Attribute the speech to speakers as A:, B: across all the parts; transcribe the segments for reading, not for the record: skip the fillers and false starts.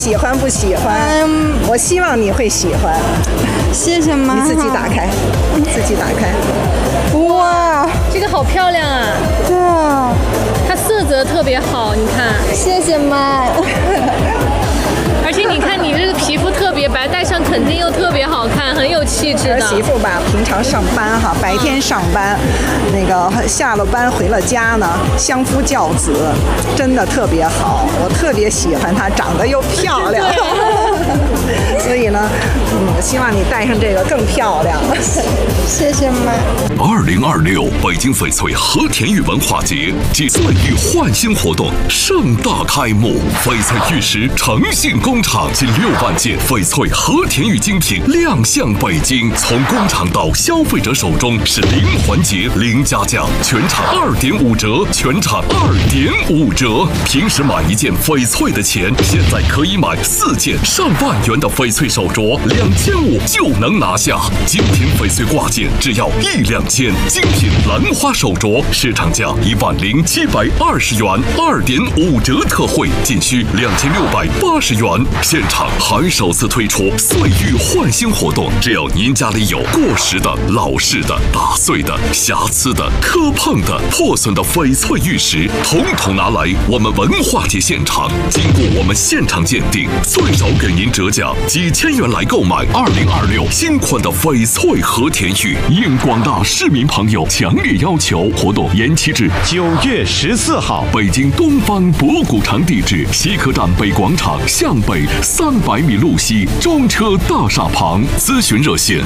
A: 喜欢不喜欢？我希望你会喜欢。
B: 谢谢妈妈。
A: 你自己打开，自己打开。
B: 哇，
C: 这个好漂亮啊！
B: 对啊，
C: 它色泽特别好，你看。
B: 谢谢妈。
C: 而且你看你这个皮肤特别白，戴上肯定又特别好看，很有气质的。
A: 儿媳妇吧，平常上班哈，白天上班，那个下了班回了家呢，相夫教子，真的特别好，我特别喜欢她，长得又漂亮。所以呢，我希望你戴上这个更漂亮。
B: 谢谢妈。
D: 2026北京翡翠和田玉文化节暨岁玉焕新活动盛大开幕，翡翠玉石诚信工厂近6万件翡翠和田玉精品亮相北京，从工厂到消费者手中是零环节零加价，全场2.5折，全场2.5折。平时买1件翡翠的钱，现在可以买4件上万元的翡翠手镯，2500就能拿下。精品翡翠挂件只要1两千，精品兰花手镯市场价10720元，2.5折特惠，仅需2680元。现场还首次推出岁玉焕新活动，只要您家里有过时的、老式的、打碎的、瑕疵的、磕碰的、破损的翡翠玉石，统统拿来我们文化节现场，经过我们现场鉴定，最少给您折价几千元来购买2026新款的翡翠和田玉。应广大市民朋友强烈要求，活动延期至
E: 9月14号。
D: 北京东方博古城地址：西客站北广场向北300米路西装车大厦旁。咨询热线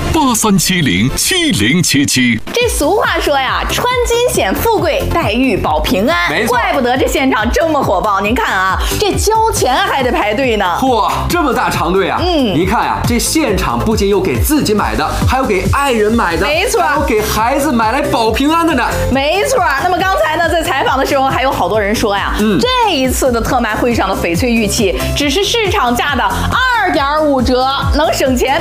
D: 83707077。
F: 这俗话说呀，穿金显富贵，戴玉保平安。
G: 没错，
F: 怪不得这现场这么火爆。您看啊，这交钱还得排队呢。
G: 嚯，这么大长队啊！您看呀，这现场不仅有给自己买的，还有给爱人买的，
F: 没错，
G: 还有给孩子买来保平安的呢。
F: 没错。那么刚才呢，在采访的时候，还有好多人说呀，这一次的特卖会上的翡翠玉器只是市场价的2.5折，能省钱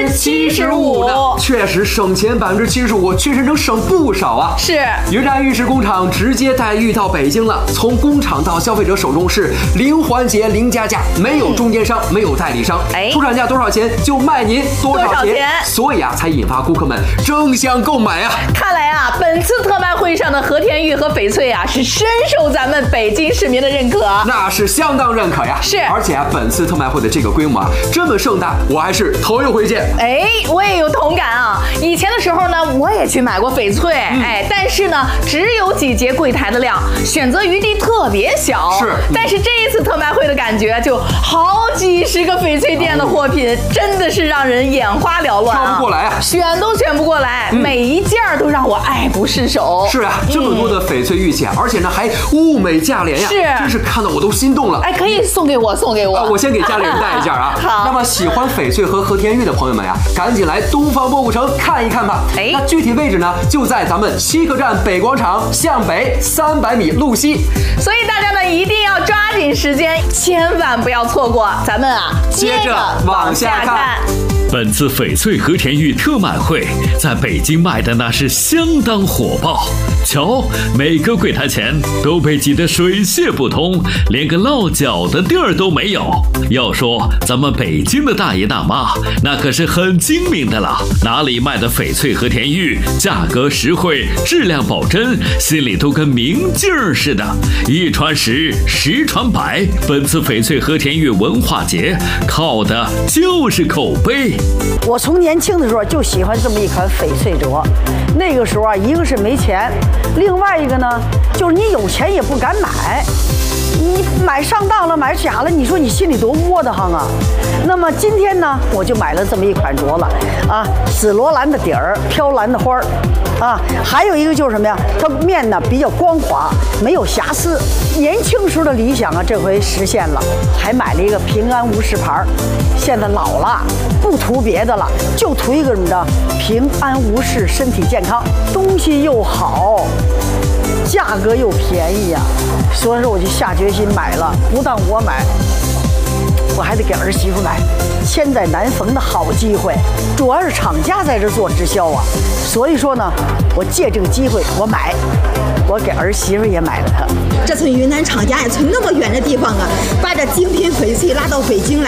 F: 75%呢。
G: 确实省钱75%，确实能省不少啊。
F: 是，
G: 云山玉石工厂直接带玉到北京了，从工厂到消费者手中是零环节零加价，没有中间商，没有代理商，出厂价多少钱就卖您多少钱，所以啊，才引发顾客们争相购买啊。
F: 看来啊，本次特卖会上的和田玉和翡翠啊，是深受咱们北京市民的认可，
G: 那是相当认可呀。
F: 是，
G: 而且啊，本次特卖会的这个规模啊，这么盛大，我还是头一回见。
F: 我也有同感啊。以前的时候呢，我也去买过翡翠，但是呢，只有几节柜台的量，选择余地特别小。
G: 是，
F: 但是这一次特卖会的感觉，就好几十个翡翠店的货品，真的是让人眼花缭乱啊，
G: 挑不过来啊，
F: 选都选不过来，每一件都让我爱不释手。
G: 是啊，这么多的翡翠玉器啊，而且呢还物美价廉呀，
F: 是，
G: 真是看得我都心动了。
F: 可以送给我，送给我。
G: 我先给家里人带一件啊。
F: 好。
G: 那么喜欢翡翠和田玉的朋友们呀，赶紧来东方博古城看一看吧。那具体位置呢，就在咱们西客站北广场向北300米路西。
F: 所以大家呢一定要抓紧时间，千万不要错过。咱们啊，
G: 接着往下看。
D: 本次翡翠和田玉特卖会在北京卖的那是相当火爆，瞧，每个柜台前都被挤得水泄不通，连个落脚的地儿都没有。要说咱们北京的大爷大妈，那可是很精明的了，哪里卖的翡翠和田玉，价格实惠，质量保真，心里都跟明镜似的，一传十，十传百。本次翡翠和田玉文化节靠的就是口碑。
H: 我从年轻的时候就喜欢这么一款翡翠镯，那个时候啊，一个是没钱，另外一个呢，就是你有钱也不敢买，你买上当了，买假了，你说你心里多窝得慌啊。那么今天呢，我就买了这么一款镯子啊，紫罗兰的底儿，飘蓝的花儿。还有一个就是什么呀？它面呢比较光滑，没有瑕疵。年轻时候的理想啊，这回实现了。还买了一个平安无事牌，现在老了，不图别的了，就图一个什么的平安无事，身体健康，东西又好，价格又便宜呀。所以说我就下决心买了，不但我买， 我还得给儿媳妇买。千载难逢的好机会，主要是厂家在这做直销啊，所以说呢，我借这个机会我买，我给儿媳妇也买了它。
I: 这从云南厂家也从那么远的地方啊，把这精品翡翠拉到北京来。